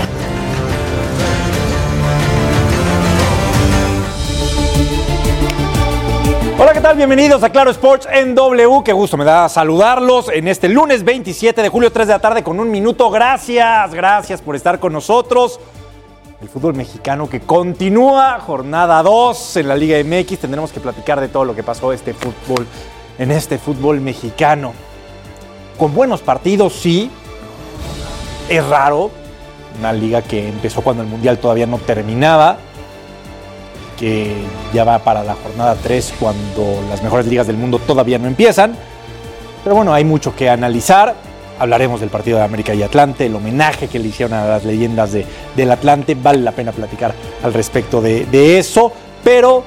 Hola, ¿qué tal? Bienvenidos a Claro Sports en W. Qué gusto me da saludarlos en este lunes 27 de julio, 3 de la tarde con un minuto. Gracias por estar con nosotros. el fútbol mexicano que continúa jornada 2 en la Liga MX. Tendremos que platicar de todo lo que pasó en este fútbol mexicano. Con buenos partidos, sí. Es raro. Una liga que empezó cuando el Mundial todavía no terminaba, que ya va para la jornada 3 cuando las mejores ligas del mundo todavía no empiezan. Pero bueno, hay mucho que analizar. Hablaremos del partido de América y Atlante, el homenaje que le hicieron a las leyendas del Atlante. Vale la pena platicar al respecto de eso. Pero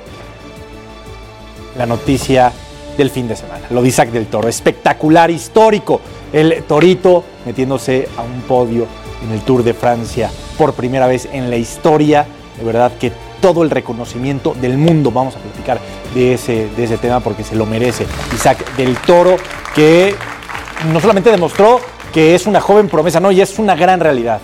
la noticia del fin de semana, lo de Isaac del Toro, espectacular, histórico. El Torito metiéndose a un podio en el Tour de Francia por primera vez en la historia. De verdad que todo el reconocimiento del mundo. Vamos a platicar de ese tema porque se lo merece Isaac del Toro, que no solamente demostró que es una joven promesa, no, ya es una gran realidad.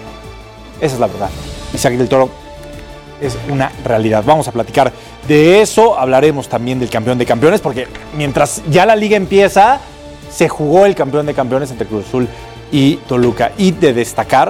Esa es la verdad. Isaac del Toro es una realidad. Vamos a platicar de eso. Hablaremos también del campeón de campeones, porque mientras ya la liga empieza, se jugó el campeón de campeones entre Cruz Azul y Toluca. Y de destacar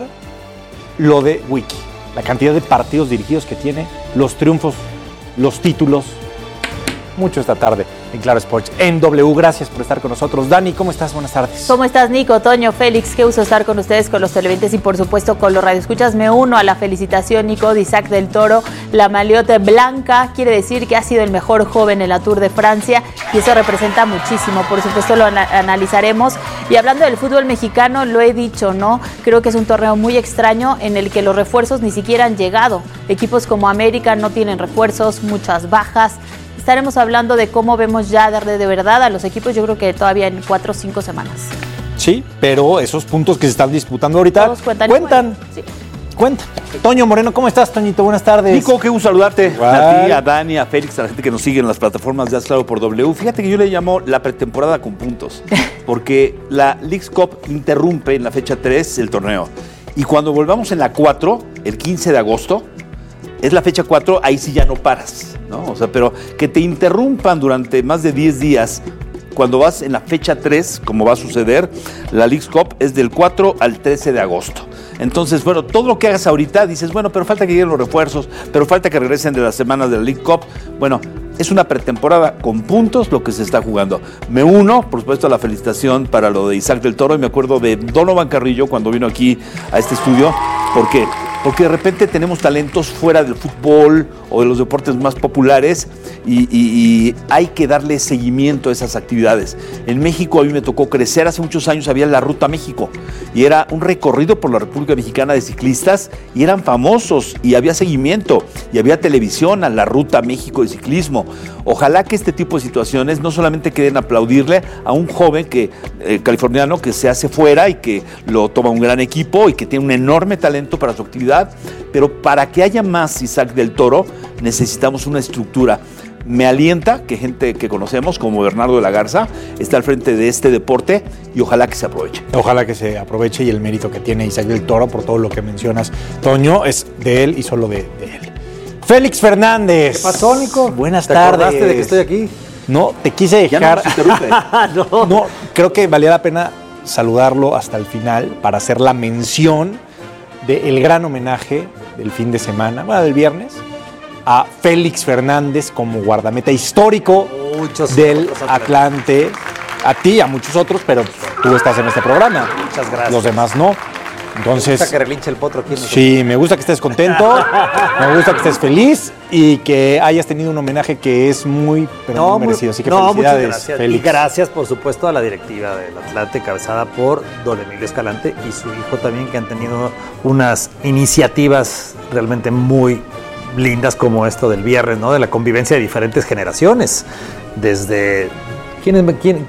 lo de Wiki, la cantidad de partidos dirigidos que tiene, los triunfos, los títulos. Mucho esta tarde en Claro Sports en W. Gracias por estar con nosotros. Dani, ¿cómo estás? Buenas tardes. ¿Cómo estás, Nico, Toño, Félix? Qué gusto estar con ustedes, con los televidentes y por supuesto con los radioescuchas. Me uno a la felicitación, Nico, de Isaac del Toro. La maliote blanca quiere decir que ha sido el mejor joven en la Tour de Francia y eso representa muchísimo. Por supuesto lo analizaremos. Y hablando del fútbol mexicano, lo he dicho, ¿no? Creo que es un torneo muy extraño en el que los refuerzos ni siquiera han llegado. Equipos como América no tienen refuerzos, muchas bajas. Estaremos hablando de cómo vemos ya de verdad a los equipos, yo creo que todavía en 4 o 5 semanas. Sí, pero esos puntos que se están disputando ahorita cuentan. Sí. Cuentan. Toño Moreno, ¿cómo estás, Toñito? Buenas tardes. Nico, qué gusto saludarte. Igual. A ti, a Dani, a Félix, a la gente que nos sigue en las plataformas de Haz Claro por W. Fíjate que yo le llamo la pretemporada con puntos, porque la Leagues Cup interrumpe en la fecha 3 el torneo. Y cuando volvamos en la 4, el 15 de agosto, es la fecha 4, ahí sí ya no paras, ¿no? O sea, pero que te interrumpan durante más de 10 días cuando vas en la fecha 3, como va a suceder, la Leagues Cup es del 4 al 13 de agosto. Entonces, bueno, todo lo que hagas ahorita, dices, bueno, pero falta que lleguen los refuerzos, pero falta que regresen de las semanas de la League Cup. Bueno, es una pretemporada con puntos lo que se está jugando. Me uno, por supuesto, a la felicitación para lo de Isaac del Toro, y me acuerdo de Donovan Carrillo cuando vino aquí a este estudio. ¿Por qué? Porque de repente tenemos talentos fuera del fútbol o de los deportes más populares y hay que darle seguimiento a esas actividades. En México a mí me tocó crecer, hace muchos años había la Ruta México y era un recorrido por la República Mexicana de ciclistas y eran famosos y había seguimiento y había televisión a la Ruta México de ciclismo. Ojalá que este tipo de situaciones no solamente queden aplaudirle a un joven californiano que se hace fuera y que lo toma un gran equipo y que tiene un enorme talento para su actividad, pero para que haya más Isaac del Toro necesitamos una estructura. Me alienta que gente que conocemos como Bernardo de la Garza está al frente de este deporte y ojalá que se aproveche. Ojalá que se aproveche, y el mérito que tiene Isaac del Toro por todo lo que mencionas, Toño, es de él y solo de él. Félix Fernández. ¿Qué pasó, Nico? Buenas tardes. ¿Te acordaste de que estoy aquí? No, te quise dejar. Ya no nos interrumpe. No, creo que valía la pena saludarlo hasta el final para hacer la mención del gran homenaje del fin de semana, bueno, del viernes, a Félix Fernández como guardameta histórico del Atlante. A ti y a muchos otros, pero tú estás en este programa. Muchas gracias. Los demás no. Entonces, me gusta que relinche el potro aquí. Sí, me gusta que estés contento, me gusta que estés feliz y que hayas tenido un homenaje que es muy merecido. Así que felicidades, muchas gracias. Félix. Y gracias, por supuesto, a la directiva del Atlante, encabezada por don Emilio Escalante y su hijo también, que han tenido unas iniciativas realmente muy lindas como esto del viernes, ¿no? De la convivencia de diferentes generaciones. Desde... ¿Quién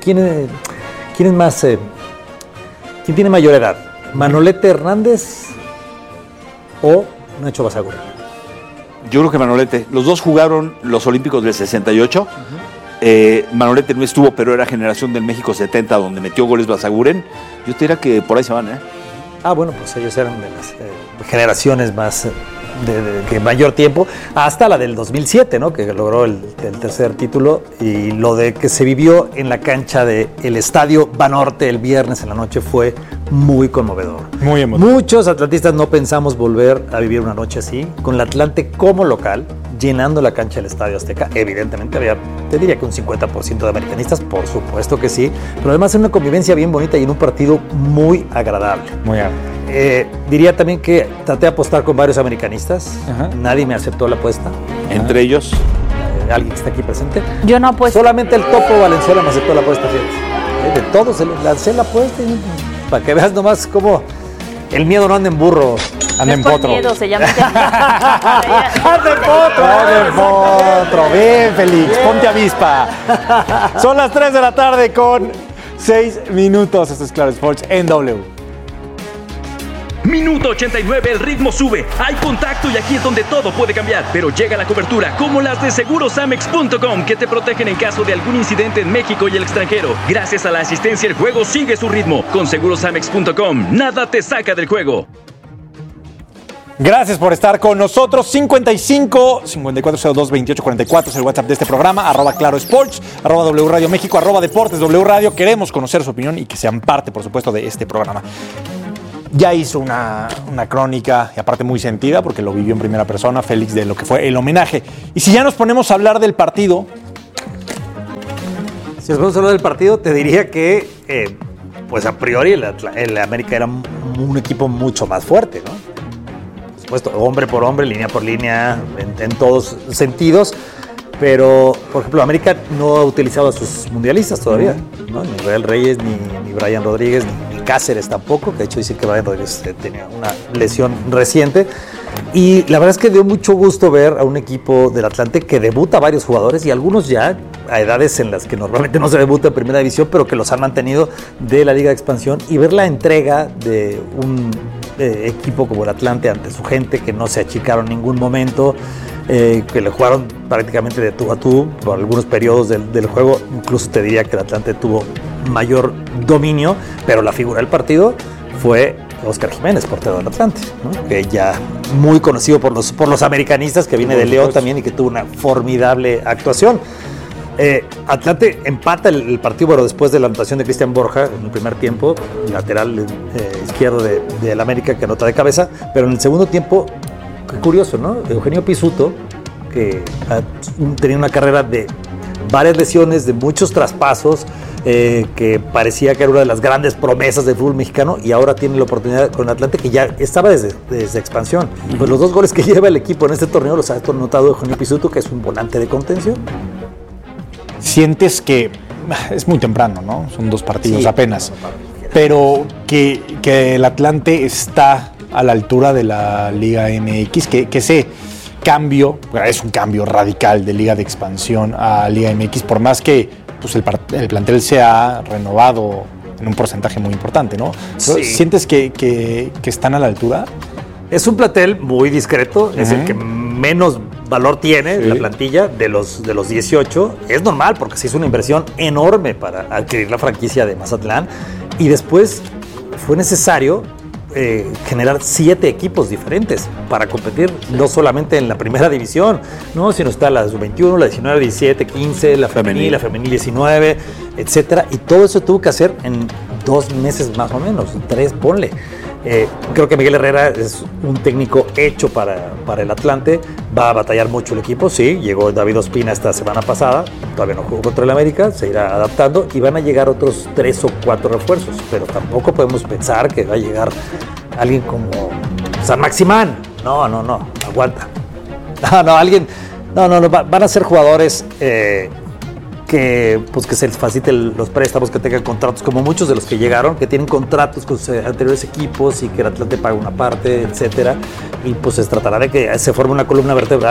tiene mayor edad? ¿Manolete Hernández o Nacho Basaguren? Yo creo que Manolete. Los dos jugaron los Olímpicos del 68. Manolete no estuvo, pero era generación del México 70, donde metió goles Basaguren. Yo te diría que por ahí se van, ¿eh? Ah, bueno, pues ellos eran de las generaciones más que mayor tiempo, hasta la del 2007, ¿no? Que logró el tercer título, y lo de que se vivió en la cancha del Estadio Banorte el viernes en la noche fue muy conmovedor. Muy emotivo. Muchos atlantistas no pensamos volver a vivir una noche así, con el Atlante como local, llenando la cancha del Estadio Azteca. Evidentemente había, te diría que un 50% de americanistas, por supuesto que sí, pero además en una convivencia bien bonita y en un partido muy agradable. Muy agradable. Diría también que traté de apostar con varios americanistas. Ajá. Nadie me aceptó la apuesta. ¿Entre ellos? ¿Alguien que está aquí presente? Yo no apuesto. Solamente el Topo Valenzuela me aceptó la apuesta. De todos lancé la apuesta, para que veas nomás cómo el miedo no anda en burro, anda en potro. Miedo se llama. ¡Anda en potro! ¡Anda en potro! Bien, Félix, ponte avispa. Son las 3 de la tarde con 6 minutos. Esto es Claro Sports en W. Minuto 89, el ritmo sube, hay contacto y aquí es donde todo puede cambiar. Pero llega la cobertura, como las de Segurosamex.com, que te protegen en caso de algún incidente en México y el extranjero. Gracias a la asistencia, el juego sigue su ritmo. Con Segurosamex.com, nada te saca del juego. Gracias por estar con nosotros. 55 5402 2844 es el WhatsApp de este programa. @Claro Sports, @W Radio México, @Deportes W Radio. Queremos conocer su opinión y que sean parte, por supuesto, de este programa. Ya hizo una crónica, y aparte muy sentida, porque lo vivió en primera persona, Félix, de lo que fue el homenaje. Y si ya nos ponemos a hablar del partido... Si nos ponemos a hablar del partido, te diría que, pues a priori, el América era un equipo mucho más fuerte, ¿no? Por supuesto, hombre por hombre, línea por línea, en todos sentidos. Pero, por ejemplo, América no ha utilizado a sus mundialistas todavía, ¿no? Ni Real Reyes, ni Brian Rodríguez, ni Cáceres tampoco, que de hecho dice que Brian Rodríguez tenía una lesión reciente. Y la verdad es que dio mucho gusto ver a un equipo del Atlante que debuta a varios jugadores, y algunos ya a edades en las que normalmente no se debuta en primera división, pero que los han mantenido de la Liga de Expansión, y ver la entrega de un equipo como el Atlante ante su gente, que no se achicaron en ningún momento, que le jugaron prácticamente de tú a tú por algunos periodos del juego. Incluso te diría que el Atlante tuvo mayor dominio, pero la figura del partido fue Oscar Jiménez, portero del Atlante, ¿no? Que ya muy conocido por los americanistas, que viene de León también y que tuvo una formidable actuación. Atlante empata el partido, pero después de la anotación de Cristian Borja en el primer tiempo, lateral izquierdo del América, que anota de cabeza, pero en el segundo tiempo, qué curioso, ¿no? Eugenio Pizzuto, que tenía una carrera de varias lesiones, de muchos traspasos, que parecía que era una de las grandes promesas del fútbol mexicano, y ahora tiene la oportunidad con Atlante, que ya estaba desde expansión. Pues los 2 goles que lleva el equipo en este torneo los ha anotado Eugenio Pizzuto, que es un volante de contención. Sientes que es muy temprano, ¿no? Son 2 partidos apenas, pero que el Atlante está a la altura de la Liga MX, que ese cambio, es un cambio radical de Liga de Expansión a Liga MX, por más que pues el plantel se ha renovado en un porcentaje muy importante, ¿no? Sí. ¿Sientes que están a la altura? Es un plantel muy discreto, es el que menos valor tiene la plantilla de los 18. Es normal, porque se hizo una inversión enorme para adquirir la franquicia de Mazatlán, y después fue necesario generar 7 equipos diferentes para competir, no solamente en la primera división, ¿no? Sino está la sub-21, la 19, 17, 15, la femenil 19, etcétera, y todo eso tuvo que hacer en 2 meses más o menos, 3, ponle. Creo que Miguel Herrera es un técnico hecho para el Atlante. Va a batallar mucho el equipo, sí. Llegó David Ospina esta semana pasada, todavía no jugó contra el América, se irá adaptando, y van a llegar otros 3 o 4 refuerzos, pero tampoco podemos pensar que va a llegar alguien como San Maximán. No, aguanta. Van a ser jugadores que se les faciliten los préstamos, que tengan contratos, como muchos de los que llegaron, que tienen contratos con sus anteriores equipos y que el Atlante paga una parte, etcétera. Y pues se tratará de que se forme una columna vertebral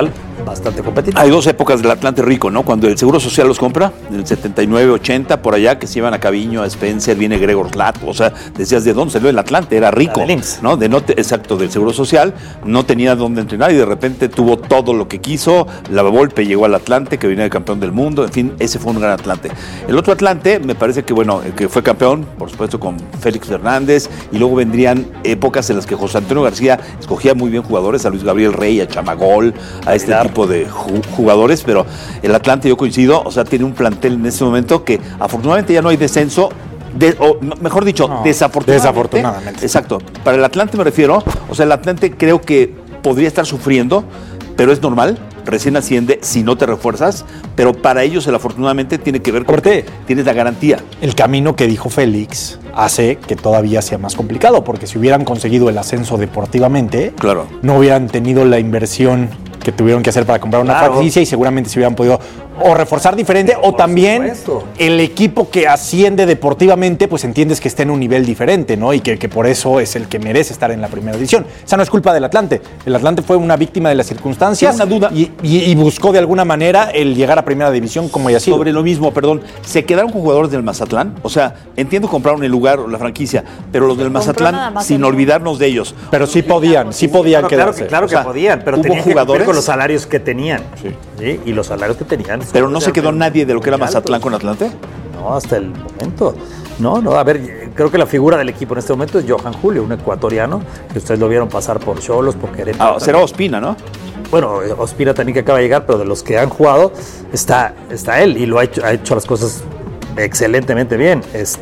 bastante competitivo. Hay dos épocas del Atlante rico, ¿no? Cuando el Seguro Social los compra, en el 79, 80, por allá, que se iban a Caviño, a Spencer, viene Gregor Lato, o sea, decías, ¿de dónde salió el Atlante? Era rico, ¿no? Exacto, del Seguro Social, no tenía dónde entrenar y de repente tuvo todo lo que quiso, la Volpe llegó al Atlante, que venía de campeón del mundo, en fin, ese fue un gran Atlante. El otro Atlante, me parece que, bueno, que fue campeón, por supuesto, con Félix Fernández, y luego vendrían épocas en las que José Antonio García escogía muy bien jugadores, a Luis Gabriel Rey, a Chamagol, a este tipo de jugadores, pero el Atlante, yo coincido, o sea, tiene un plantel en este momento que afortunadamente ya no hay descenso, o mejor dicho, desafortunadamente. Exacto. Para el Atlante me refiero, o sea, el Atlante creo que podría estar sufriendo, pero es normal, recién asciende si no te refuerzas, pero para ellos el afortunadamente tiene que ver con que tienes la garantía. El camino que dijo Félix hace que todavía sea más complicado, porque si hubieran conseguido el ascenso deportivamente, claro, no hubieran tenido la inversión que tuvieron que hacer para comprar una franquicia y seguramente se hubieran podido o reforzar diferente o también el equipo que asciende deportivamente, pues entiendes que está en un nivel diferente, ¿no? Y que por eso es el que merece estar en la primera división. Esa no es culpa del Atlante. El Atlante fue una víctima de las circunstancias y buscó de alguna manera el llegar a primera división como haya sido. Sobre lo mismo, perdón, ¿se quedaron con jugadores del Mazatlán? O sea, entiendo compraron el lugar o la franquicia, pero los del Mazatlán, sin olvidarnos de ellos. Pero sí podían quedarse. Claro que podían, pero tenían que cumplir con los salarios que tenían. ¿Sí? Y los salarios que tenían. Pero no se quedó nadie de lo que era Mazatlán con Atlante. No, hasta el momento. No, a ver, creo que la figura del equipo en este momento es Johan Julio, un ecuatoriano, que ustedes lo vieron pasar por Xolos, por Querétaro. Será Ospina, ¿no? Bueno, Ospina también que acaba de llegar, pero de los que han jugado está él y lo ha hecho las cosas excelentemente bien.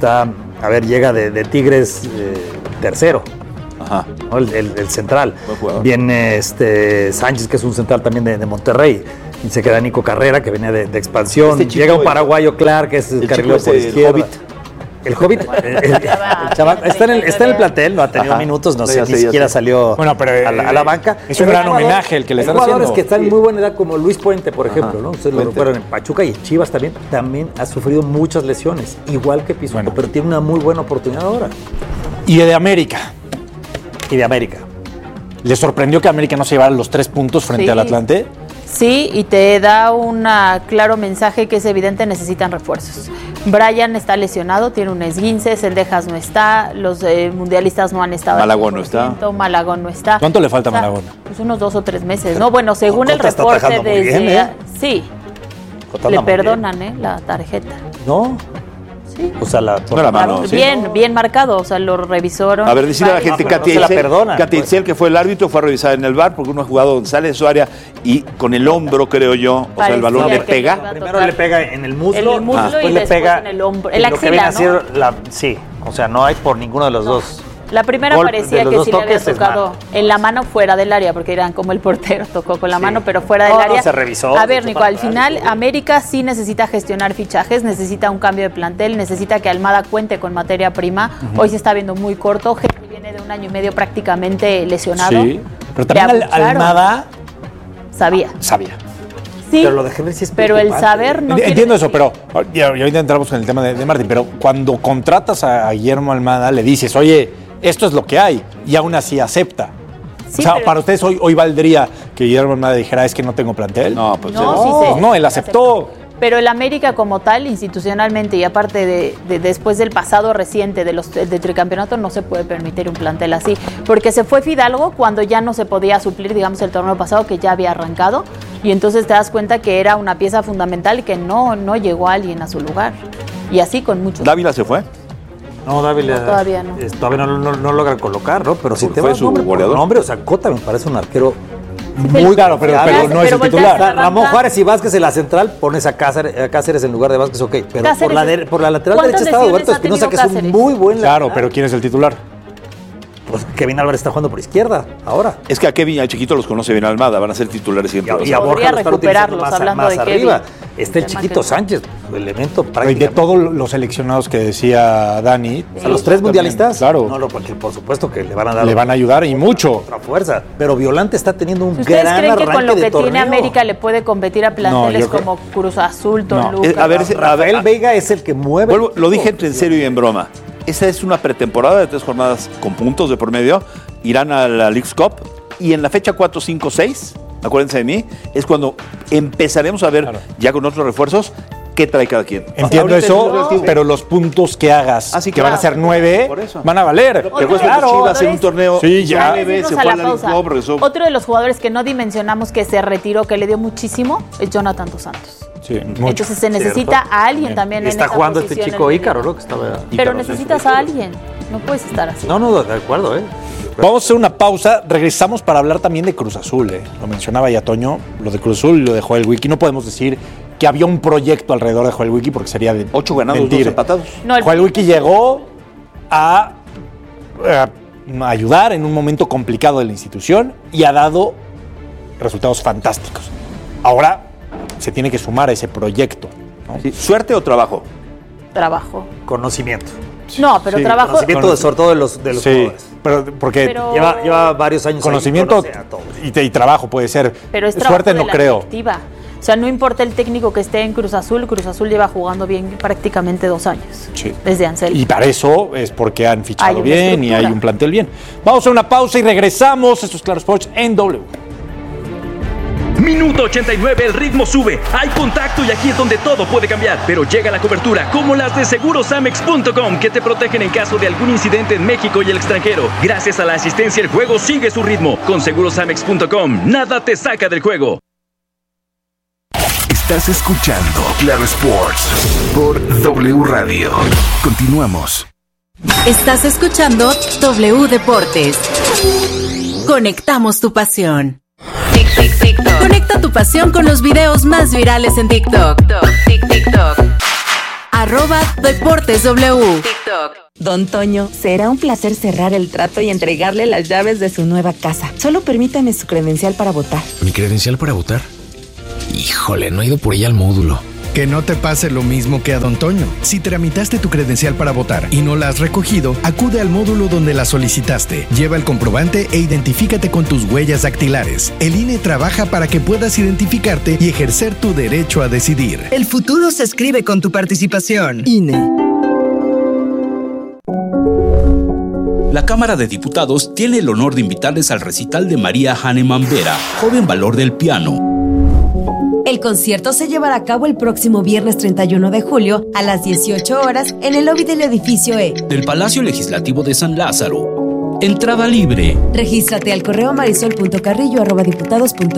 Llega de Tigres tercero. Ajá. ¿No? El central. Viene Sánchez, que es un central también de Monterrey. Y se queda Nico Carrera, que venía de expansión. Llega un paraguayo, Clark, que es el carrilero por izquierda. El Hobbit, el chaval, está en el plantel, no ha tenido minutos, no sé, ni siquiera salió a la banca. Es un gran homenaje el que le están haciendo. Jugadores que están en muy buena edad, como Luis Puente, por ejemplo, ¿no? Ustedes lo recuerdan en Pachuca y en Chivas también ha sufrido muchas lesiones, igual que Pizzuto, pero tiene una muy buena oportunidad ahora. Y de América. ¿Le sorprendió que América no se llevara los 3 puntos frente al Atlante? Sí, y te da un claro mensaje que es evidente, necesitan refuerzos. Brian está lesionado, tiene un esguince, Cendejas no está, los mundialistas no han estado. Malagón no está. Malagón no está. ¿Cuánto le falta a Malagón? Pues unos 2 o 3 meses, ¿no? Bueno, según el reporte desde... Sí, le perdonan la tarjeta. ¿No? Sí. O sea, no la mano, bien marcado, o sea, lo revisaron. A ver, decirle a la gente, Katia Itzel, que fue el árbitro, fue a revisar en el VAR porque uno ha jugado donde sale de su área y con el hombro, creo yo, o sea, el balón le pega. Primero le pega en el muslo, después le pega en el hombro, en la axila, ¿no? Sí, o sea, no hay por ninguno de los dos. La primera parecía que sí le había tocado en la mano fuera del área, porque eran como el portero tocó con la mano, pero fuera del área. Se revisó. A ver, Nico, al final América sí necesita gestionar fichajes, necesita un cambio de plantel, necesita que Almada cuente con materia prima. Hoy se está viendo muy corto, Henry viene de 1 año y medio prácticamente lesionado. Sí, pero también Almada sabía. Sí, pero lo de Henry sí es pero el saber no entiendo eso, pero ya ahorita entramos en el tema de Martín, pero cuando contratas a Guillermo Almada le dices, oye, esto es lo que hay, y aún así acepta. Sí, o sea, para ustedes hoy valdría que Guillermo Almada dijera, es que no tengo plantel. No, pues no, él aceptó. Pero el América como tal, institucionalmente y aparte de después del pasado reciente del tricampeonato, no se puede permitir un plantel así. Porque se fue Fidalgo cuando ya no se podía suplir, digamos, el torneo pasado que ya había arrancado. Y entonces te das cuenta que era una pieza fundamental y que no llegó alguien a su lugar. Y así con muchos. ¿Dávila se fue? No, Dávila todavía no. Todavía no logran colocar, ¿no? Pero si te fue su goleador. Hombre, o sea, Cota me parece un arquero muy caro, pero no es el titular. Ramón Juárez y Vázquez en la central, pones a Cáceres en lugar de Vázquez, ok. Pero por la lateral derecha está Roberto Espinosa, que es un muy buen lateral. Claro, pero ¿quién es el titular? Pues Kevin Álvarez está jugando por izquierda ahora. Es que a Kevin y al Chiquito los conoce bien Almada, van a ser titulares siempre. Y a Borja lo están utilizando más de arriba. Está el Chiquito Sánchez, elemento prácticamente. De todos los seleccionados que decía Dani. ¿A los 3 mundialistas? Claro. No, porque por supuesto que le van a dar. Le van a ayudar y mucho. Otra fuerza. Pero Violante está teniendo un ¿Ustedes gran creen arranque que con lo que torneo? tiene América le puede competir a planteles como Cruz Azul, Toluca? Rafael Veiga es el que mueve. Lo dije entre en serio y en broma. Esa es una pretemporada de 3 jornadas con puntos de por medio. Irán a la Leagues Cup y en la fecha 4, 5, 6 acuérdense de mí, es cuando empezaremos a ver ya con otros refuerzos qué trae cada quien. Entiendo eso, pero los puntos que hagas, que van a ser 9, van a valer. Chivas en un torneo. Sí, ya. Se fue a la Liga, regresó. Otro de los jugadores que no dimensionamos que se retiró, que le dio muchísimo, es Jonathan Dos Santos. Sí, entonces se necesita a alguien también en esa jugando posición este chico Ícaro, ¿no? Que estaba pero necesitas a alguien. No puedes estar así. No, de acuerdo, Vamos a hacer una pausa, regresamos para hablar también de Cruz Azul, Lo mencionaba ya Toño, lo de Cruz Azul y lo de Joel Wiki. No podemos decir que había un proyecto alrededor de Joel Wiki porque sería de 8 ganados, mentir. 2 empatados. No, Joel Wiki llegó a ayudar en un momento complicado de la institución y ha dado resultados fantásticos. Ahora se tiene que sumar a ese proyecto, ¿no? Sí. ¿Suerte o trabajo? Trabajo. Conocimiento. No, pero trabajo. Conocimiento sobre todo de los jugadores. Pero lleva varios años. Conocimiento y trabajo puede ser. Pero es suerte de no la creo. Directiva. O sea, no importa el técnico que esté en Cruz Azul lleva jugando bien prácticamente 2 años. Sí. Desde Anselmo. Y para eso es porque han fichado bien y estructura. hay un plantel bien. Vamos a una pausa y regresamos. Esto es Claro Sports en W. Minuto 89, el ritmo sube, hay contacto y aquí es donde todo puede cambiar. Pero llega la cobertura, como las de segurosamex.com, que te protegen en caso de algún incidente en México y el extranjero. Gracias a la asistencia, el juego sigue su ritmo. Con segurosamex.com, nada te saca del juego. Estás escuchando Claro Sports por W Radio. Continuamos. Estás escuchando W Deportes. Conectamos tu pasión. Conecta tu pasión con los videos más virales en TikTok. @DeportesW. Don Toño, será un placer cerrar el trato y entregarle las llaves de su nueva casa. Solo permítame su credencial para votar. ¿Mi credencial para votar? Híjole, no he ido por ella al módulo. Que no te pase lo mismo que a Don Toño. Si tramitaste tu credencial para votar y no la has recogido, acude al módulo donde la solicitaste. Lleva el comprobante e identifícate con tus huellas dactilares. El INE trabaja para que puedas identificarte y ejercer tu derecho a decidir. El futuro se escribe con tu participación. INE. La Cámara de Diputados tiene el honor de invitarles al recital de María Hahnemann Vera, joven valor del piano. El concierto se llevará a cabo el próximo viernes 31 de julio a las 18 horas en el lobby del edificio E del Palacio Legislativo de San Lázaro. Entrada libre. Regístrate al correo marisol.carrillo@diputados.mx.